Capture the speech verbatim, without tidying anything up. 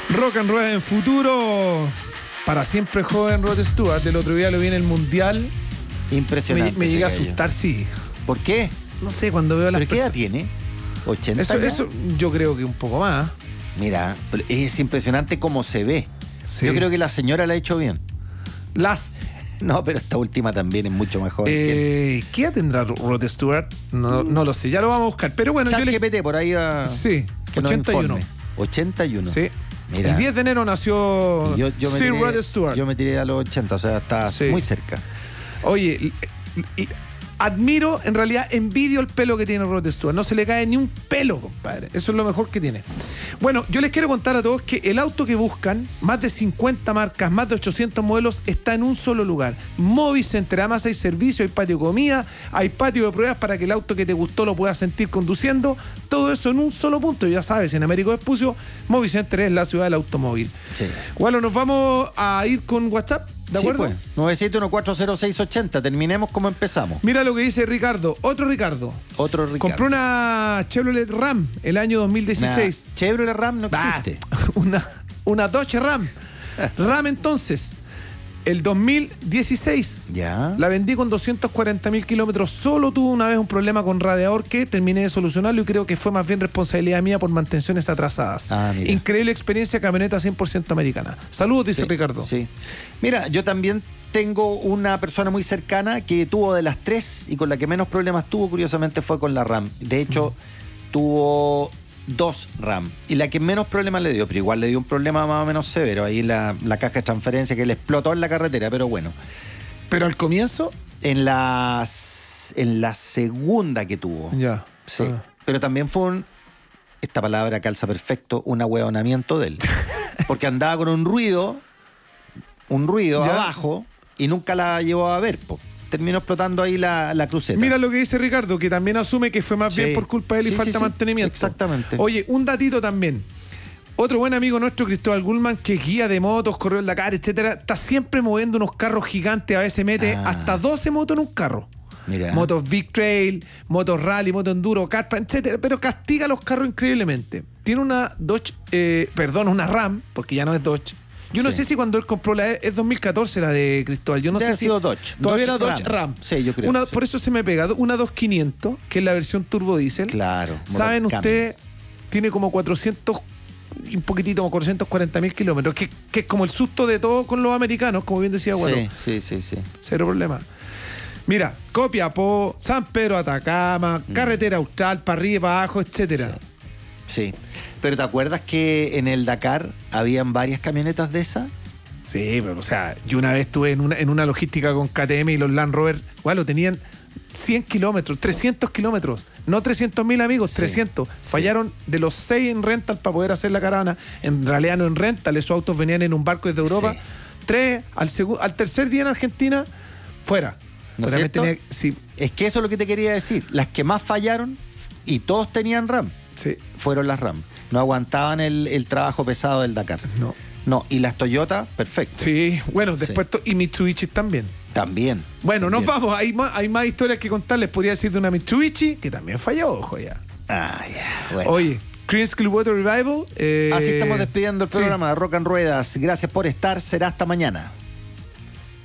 Rock and Rueda en futuro. Para siempre joven Rod Stewart. El otro día lo vi en el Mundial. Impresionante. Me, me llega a asustar, sí. ¿Por qué? No sé, cuando veo las ¿Pero qué edad tiene? ¿ochenta eso, ya? eso yo creo que un poco más. Mira, es impresionante cómo se ve. Sí. Yo creo que la señora la ha hecho bien. Las... No, pero esta última también es mucho mejor. Eh, ¿Qué edad tendrá Rod Stewart? No, no lo sé, ya lo vamos a buscar. Pero bueno, Chat yo le... G P T, por ahí va. Sí, que ochenta y uno. ochenta y uno. Sí. Mira. El diez de enero nació yo, yo Sir tiré, Rod Stewart. Yo me tiré a los ochenta, o sea, está sí. muy cerca. Oye, admiro, en realidad envidio el pelo que tiene Rod Stewart. No se le cae ni un pelo, compadre. Eso es lo mejor que tiene. Bueno, yo les quiero contar a todos que el auto que buscan, más de cincuenta marcas, más de ochocientos modelos, está en un solo lugar. Movicenter. Además hay servicio, hay patio de comida, hay patio de pruebas para que el auto que te gustó lo puedas sentir conduciendo. Todo eso en un solo punto. Ya sabes, en Américo Vespucio, Movicenter es la ciudad del automóvil. Sí. Bueno, nos vamos a ir con WhatsApp. ¿De acuerdo? Sí, pues. nueve siete uno cuatro cero seis ocho cero. Terminemos como empezamos. Mira lo que dice Ricardo. Otro Ricardo. Otro Ricardo. Compró una Chevrolet Ram el año dos mil dieciséis. Nah, Chevrolet Ram no existe. Bah, una, una Dodge Ram. Ram entonces. El dos mil dieciséis. Ya. La vendí con doscientos cuarenta mil kilómetros. Solo tuve una vez un problema con radiador que terminé de solucionarlo y creo que fue más bien responsabilidad mía por mantenciones atrasadas. Ah, mira. Increíble experiencia, camioneta cien por ciento americana. Saludos, dice Sí, Ricardo. Sí. Mira, yo también tengo una persona muy cercana que tuvo de las tres y con la que menos problemas tuvo, curiosamente, fue con la Ram. De hecho, mm. tuvo dos RAM. Y la que menos problemas le dio, pero igual le dio un problema más o menos severo. Ahí la, la caja de transferencia que le explotó en la carretera, pero bueno. Pero al comienzo... En, las, en la segunda que tuvo. Ya. Sí. Ah. Pero también fue un... Esta palabra calza perfecto, un ahueonamiento de él. Porque andaba con un ruido, un ruido ¿Ya? abajo, y nunca la llevó a ver, po. Terminó explotando ahí la, la cruceta. Mira lo que dice Ricardo, que también asume que fue más Sí. bien por culpa de él y Sí, falta sí, de sí. mantenimiento. Exactamente. Oye, un datito también. Otro buen amigo nuestro, Cristóbal Gullman, que es guía de motos, correo del Dakar, etcétera, está siempre moviendo unos carros gigantes. A veces mete Ah. hasta doce motos en un carro. Mira. Motos Big Trail, motos Rally, moto Enduro, Carpa, etcétera. Pero castiga los carros increíblemente. Tiene una Dodge, eh, perdón, una Ram, porque ya no es Dodge. Yo no Sí. sé si cuando él compró la... Es dos mil catorce la de Cristóbal. Yo no Debe sé haber si... sido Dodge. Todavía Dodge era Dodge Ram. Ram. Sí, yo creo, Una, sí. Por eso se me pega. Una dos mil quinientos, que es la versión turbo diésel. Claro. ¿Saben motor ustedes? Tiene como cuatrocientos... Un poquitito, como cuatrocientos cuarenta mil kilómetros. Que, que es como el susto de todo con los americanos, como bien decía Guaro. Sí, sí, sí, sí. Cero problema. Mira, Copiapó, San Pedro Atacama, Mm. carretera austral, para arriba, para abajo, etcétera. Sí. Pero ¿te acuerdas que en el Dakar habían varias camionetas de esas? Sí, pero o sea, yo una vez estuve en una, en una logística con K T M y los Land Rover, bueno, tenían cien kilómetros, trescientos kilómetros, no trescientos mil amigos, Sí, trescientos. Fallaron de los seis en rental para poder hacer la caravana. En realidad no en rental, esos autos venían en un barco desde Europa. Sí. Tres, al, segu- al tercer día en Argentina, fuera. ¿No es Pero también cierto? tenía- sí, Es que eso es lo que te quería decir. Las que más fallaron, y todos tenían RAM, sí, fueron las RAM. No aguantaban el, el trabajo pesado del Dakar. no. No, y las Toyota, perfecto. Sí, bueno, Sí. después to- y Mitsubishi también. También. Bueno, nos también. vamos, hay más, hay más historias que contarles. Podría decir de una Mitsubishi que también falló, ojo ya. Ah, ya. Bueno. Oye, Creedence Clearwater Revival. eh, Así estamos despidiendo el sí. programa de Rock and Ruedas. Gracias por estar. Será hasta mañana.